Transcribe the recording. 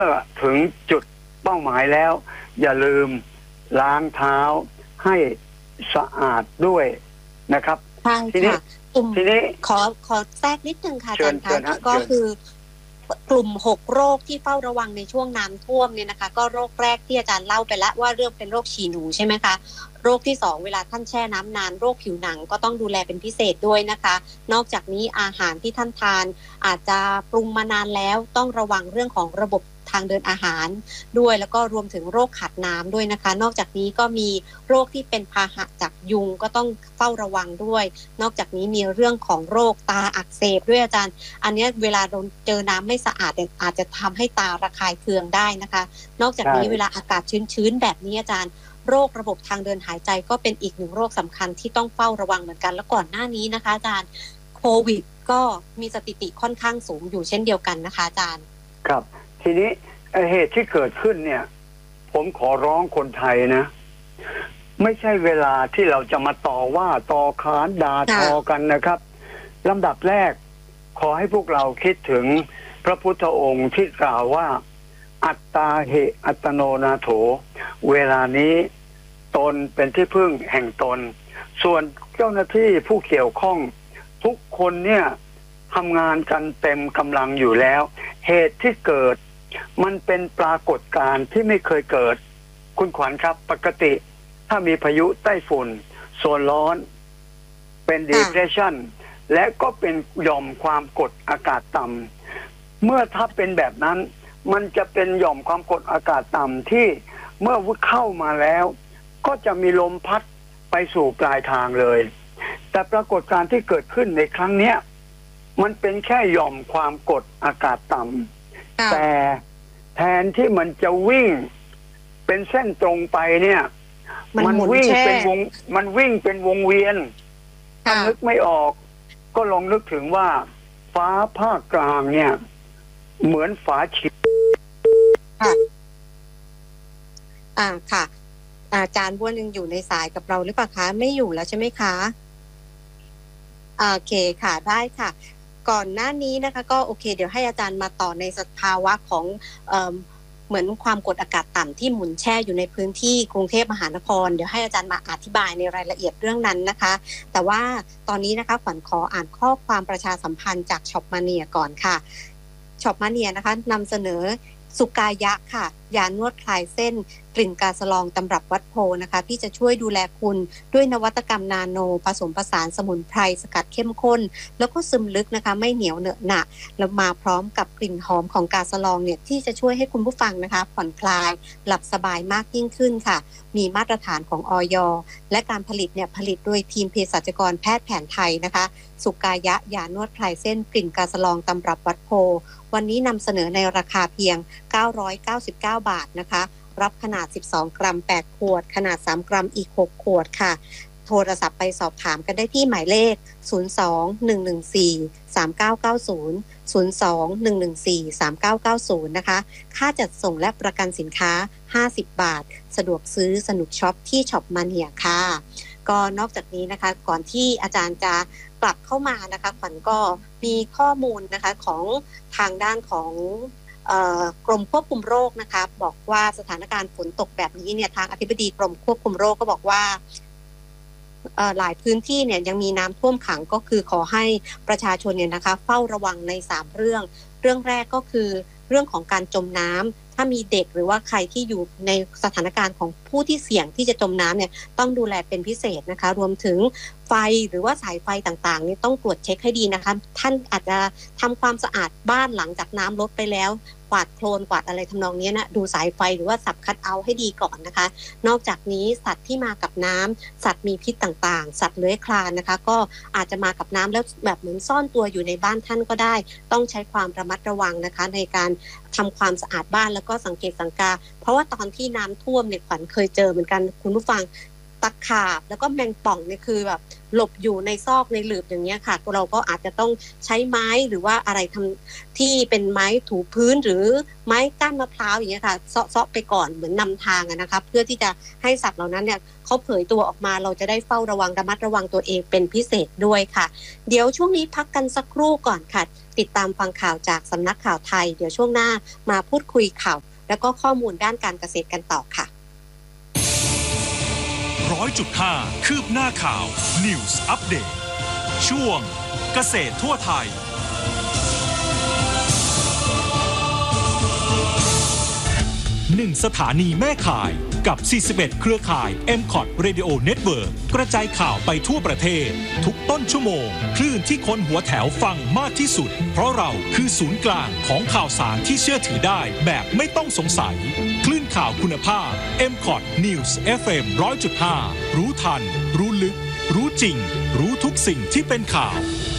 ถึงจุดเป้าหมายแล้วอย่าลืมล้างเท้าให้สะอาดด้วยนะครับใช่ค่ะทีนี้ขอแทรกนิดนึงค่ะอาจารย์คะก็คือกลุ่ม6โรคที่เฝ้าระวังในช่วงน้ำท่วมเนี่ยนะคะก็โรคแรกที่อาจารย์เล่าไปแล้วว่าเรื่องเป็นโรคฉี่หนูใช่ไหมคะโรคที่2เวลาท่านแช่น้ำนานโรคผิวหนังก็ต้องดูแลเป็นพิเศษด้วยนะคะนอกจากนี้อาหารที่ท่านทานอาจจะปรุงมานานแล้วต้องระวังเรื่องของระบบทางเดินอาหารด้วยแล้วก็รวมถึงโรคขาดน้ำด้วยนะคะนอกจากนี้ก็มีโรคที่เป็นพาหะจากยุงก็ต้องเฝ้าระวังด้วยนอกจากนี้มีเรื่องของโรคตาอักเสบด้วยอาจารย์อันนี้เวลาเราเจอน้ำไม่สะอาดอาจจะทำให้ตาระคายเคืองได้นะคะนอกจากนี้เวลาอากาศชื้นๆแบบนี้อาจารย์โรคระบบทางเดินหายใจก็เป็นอีกหนึ่งโรคสำคัญที่ต้องเฝ้าระวังเหมือนกันแล้วก่อนหน้านี้นะคะอาจารย์โควิดก็มีสถิติค่อนข้างสูงอยู่เช่นเดียวกันนะคะอาจารย์ครับทีนี้เหตุที่เกิดขึ้นเนี่ยผมขอร้องคนไทยนะไม่ใช่เวลาที่เราจะมาต่อว่าต่อขานด่าทอกันนะครับลำดับแรกขอให้พวกเราคิดถึงพระพุทธองค์ที่กล่าวว่าอัตตาหิอัตโนนาโถเวลานี้ตนเป็นที่พึ่งแห่งตนส่วนเจ้าหน้าที่ผู้เกี่ยวข้องทุกคนเนี่ยทำงานกันเต็มกำลังอยู่แล้วเหตุที่เกิดมันเป็นปรากฏการณ์ที่ไม่เคยเกิดคุณขวัญครับปกติถ้ามีพายุใต้ฝุ่นโซนร้อนเป็น depression และก็เป็นหย่อมความกดอากาศต่ำเมื่อถ้าเป็นแบบนั้นมันจะเป็นหย่อมความกดอากาศต่ำที่เมื่อเข้ามาแล้วก็จะมีลมพัดไปสู่ปลายทางเลยแต่ปรากฏการณ์ที่เกิดขึ้นในครั้งนี้มันเป็นแค่หย่อมความกดอากาศต่ำแต่แทนที่มันจะวิ่งเป็นเส้นตรงไปเนี่ยมันวิ่งเป็นวงเวียนถ้านึกไม่ออกก็ลองนึกถึงว่าฟ้าภาคกลางเนี่ยเหมือนฝาฉีดค่ะอาจารย์บ้วนยังอยู่ในสายกับเราหรือเปล่าคะไม่อยู่แล้วใช่ไหมคะโอเคค่ะได้ค่ะก่อนหน้านี้นะคะก็โอเคเดี๋ยวให้อาจารย์มาต่อในสภาวะของเหมือนความกดอากาศต่ำที่หมุนแช่อยู่ในพื้นที่กรุงเทพมหานครเดี๋ยวให้อาจารย์มาอธิบายในรายละเอียดเรื่องนั้นนะคะแต่ว่าตอนนี้นะคะขวัญขออ่านข้อความประชาสัมพันธ์จากช็อปมาเนียก่อนค่ะช็อปมาเนียนะคะนำเสนอสุกายะค่ะยานวดคลายเส้นกลิ่นกาสลองตำรับวัดโพนะคะที่จะช่วยดูแลคุณด้วยนวัตกรรมนาโนผสมผสานสมุนไพรสกัดเข้มข้นแล้วก็ซึมลึกนะคะไม่เหนียวเหนอะหนะแล้วมาพร้อมกับกลิ่นหอมของกาสลองเนี่ยที่จะช่วยให้คุณผู้ฟังนะคะผ่อนคลายหลับสบายมากยิ่งขึ้นค่ะมีมาตรฐานของอย.และการผลิตเนี่ยผลิตโดยทีมเภสัชกรแพทย์แผนไทยนะคะสุกายะยานวดคลายเส้นกลิ่นกาสลองตำรับวัดโพวันนี้นำเสนอในราคาเพียง999 บาทนะคะรับขนาด12กรัม8ขวดขนาด3กรัมอีก6ขวดค่ะโทรศัพท์ไปสอบถามกันได้ที่หมายเลข02-114-3990 02-114-3990นะคะค่าจัดส่งและประกันสินค้า50 บาทสะดวกซื้อสนุกช็อปที่ช็อปมาเนียค่ะก็นอกจากนี้นะคะก่อนที่อาจารย์จะกลับเข้ามานะคะขวัญก็มีข้อมูลนะคะของทางด้านของกรมควบคุมโรคนะคะบอกว่าสถานการณ์ฝนตกแบบนี้เนี่ยทางอธิบดีกรมควบคุมโรคก็บอกว่าหลายพื้นที่เนี่ยยังมีน้ำท่วมขังก็คือขอให้ประชาชนเนี่ยนะคะเฝ้าระวังใน3เรื่องแรกก็คือเรื่องของการจมน้ำถ้ามีเด็กหรือว่าใครที่อยู่ในสถานการณ์ของผู้ที่เสี่ยงที่จะจมน้ำเนี่ยต้องดูแลเป็นพิเศษนะคะรวมถึงไฟหรือว่าสายไฟต่างๆนี่ต้องตรวจเช็คให้ดีนะคะท่านอาจจะทำความสะอาดบ้านหลังจากน้ำลดไปแล้วกวาดโคลนกวาดอะไรทำนองนี้นะดูสายไฟหรือว่าสับคัทเอาท์ให้ดีก่อนนะคะนอกจากนี้สัตว์ที่มากับน้ำสัตว์มีพิษต่างๆสัตว์เลื้อยคลานนะคะก็อาจจะมากับน้ำแล้วแบบเหมือนซ่อนตัวอยู่ในบ้านท่านก็ได้ต้องใช้ความระมัดระวังนะคะในการทำความสะอาดบ้านแล้วก็สังเกตสังกาเพราะว่าตอนที่น้ำท่วมเนี่ยขวัญเคยเจอเหมือนกันคุณผู้ฟังตะขาบแล้วก็แมงป่องเนี่ยคือแบบหลบอยู่ในซอกในหลืบอย่างเงี้ยค่ะเราก็อาจจะต้องใช้ไม้หรือว่าอะไรทำที่เป็นไม้ถูพื้นหรือไม้ก้านมะพร้าวอย่างเงี้ยค่ะเซาะไปก่อนเหมือนนำทางนะคะเพื่อที่จะให้สัตว์เหล่านั้นเนี่ยเขาเผยตัวออกมาเราจะได้เฝ้าระวังระมัดระวังตัวเองเป็นพิเศษด้วยค่ะเดี๋ยวช่วงนี้พักกันสักครู่ก่อนค่ะติดตามฟังข่าวจากสำนักข่าวไทยเดี๋ยวช่วงหน้ามาพูดคุยข่าวแล้วก็ข้อมูลด้านการเกษตรกันต่อค่ะ 100.5 คืบหน้าข่าว News Update ช่วงเกษตรทั่วไทย1 สถานีแม่ข่ายกับ 41 เครือข่าย MCOT Radio Network กระจายข่าวไปทั่วประเทศทุกต้นชั่วโมงคลื่นที่คนหัวแถวฟังมากที่สุดเพราะเราคือศูนย์กลางของข่าวสารที่เชื่อถือได้แบบไม่ต้องสงสัยคลื่นข่าวคุณภาพ MCOT News FM 100.5 รู้ทันรู้ลึกรู้จริงรู้ทุกสิ่งที่เป็นข่าว